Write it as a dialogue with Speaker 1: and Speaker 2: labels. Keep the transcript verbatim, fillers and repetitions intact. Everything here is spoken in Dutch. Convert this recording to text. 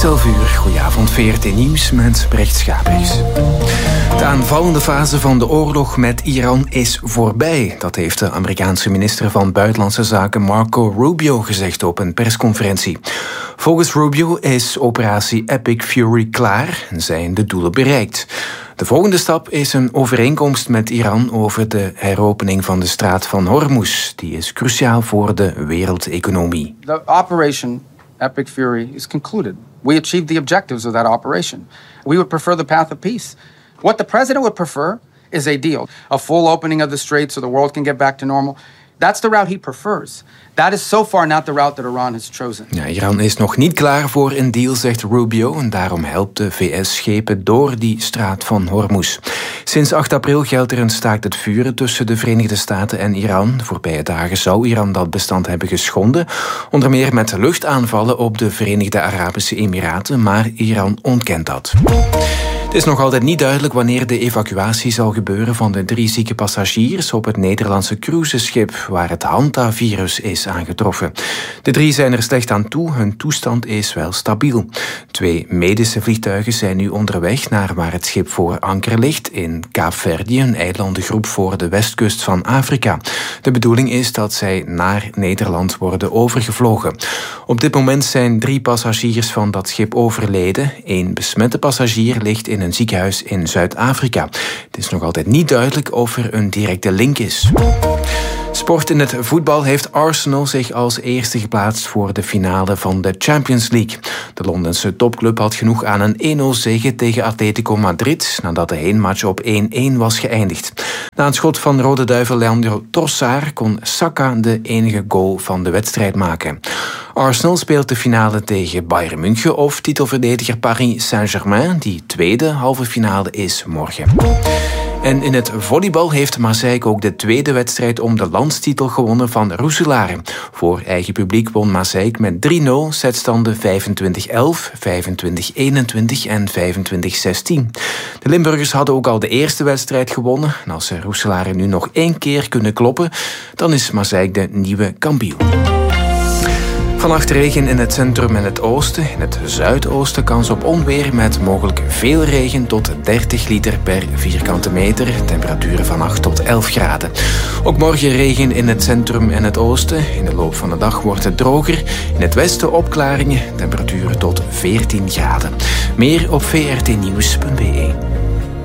Speaker 1: elf uur, goedenavond, V R T Nieuws met Brecht Schapers. De aanvallende fase van de oorlog met Iran is voorbij. Dat heeft de Amerikaanse minister van Buitenlandse Zaken Marco Rubio gezegd op een persconferentie. Volgens Rubio is operatie Epic Fury klaar en zijn de doelen bereikt. De volgende stap is een overeenkomst met Iran over de heropening van de straat van Hormuz. Die is cruciaal voor de wereldeconomie.
Speaker 2: The operation Epic Fury is concluded. We achieved the objectives of that operation. We would prefer the path of peace. What the president would prefer is a deal. A full opening of the strait so the world can get back to normal. That's the route he prefers. That is so far not the route that Iran has chosen.
Speaker 1: Ja, Iran is nog niet klaar voor een deal, zegt Rubio. En daarom helpt de V S schepen door die straat van Hormuz. Sinds acht april geldt er een staakt het vuren tussen de Verenigde Staten en Iran. De voorbije dagen zou Iran dat bestand hebben geschonden. Onder meer met luchtaanvallen op de Verenigde Arabische Emiraten. Maar Iran ontkent dat. Het is nog altijd niet duidelijk wanneer de evacuatie zal gebeuren van de drie zieke passagiers op het Nederlandse cruiseschip waar het hantavirus is aangetroffen. De drie zijn er slecht aan toe, hun toestand is wel stabiel. Twee medische vliegtuigen zijn nu onderweg naar waar het schip voor anker ligt in Kaapverdië, een eilandengroep voor de westkust van Afrika. De bedoeling is dat zij naar Nederland worden overgevlogen. Op dit moment zijn drie passagiers van dat schip overleden. Eén besmette passagier ligt in een ziekenhuis in Zuid-Afrika. Het is nog altijd niet duidelijk of er een directe link is. Sport in het voetbal heeft Arsenal zich als eerste geplaatst voor de finale van de Champions League. De Londense topclub had genoeg aan een één nul zege tegen Atletico Madrid nadat de heenmatch op één één was geëindigd. Na een schot van Rode Duivel Leandro Trossard kon Saka de enige goal van de wedstrijd maken. Arsenal speelt de finale tegen Bayern München of titelverdediger Paris Saint-Germain, die tweede halve finale is morgen. En in het volleybal heeft Maaseik ook de tweede wedstrijd om de landstitel gewonnen van Roeselare. Voor eigen publiek won Maaseik met drie nul, setstanden vijfentwintig elf, vijfentwintig eenentwintig en vijfentwintig zestien. De Limburgers hadden ook al de eerste wedstrijd gewonnen. En als ze Roeselare nu nog één keer kunnen kloppen, dan is Maaseik de nieuwe kampioen. Vannacht regen in het centrum en het oosten. In het zuidoosten kans op onweer met mogelijk veel regen tot dertig liter per vierkante meter. Temperaturen van acht tot elf graden. Ook morgen regen in het centrum en het oosten. In de loop van de dag wordt het droger. In het westen opklaringen. Temperaturen tot veertien graden. Meer op v r t nieuws punt b e.